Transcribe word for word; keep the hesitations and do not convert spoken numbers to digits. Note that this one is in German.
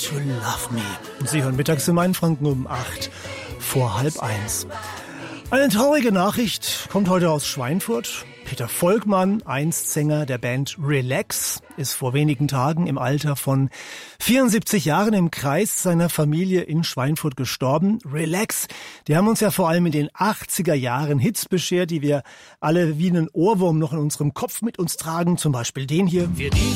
to Love Me. Und Sie hören mittags in Mainfranken um acht vor halb eins. Eine traurige Nachricht kommt heute aus Schweinfurt. Peter Volkmann, einst Sänger der Band Relax, ist vor wenigen Tagen im Alter von vierundsiebzig Jahren im Kreis seiner Familie in Schweinfurt gestorben. Relax, die haben uns ja vor allem in den achtziger Jahren Hits beschert, die wir alle wie einen Ohrwurm noch in unserem Kopf mit uns tragen. Zum Beispiel den hier.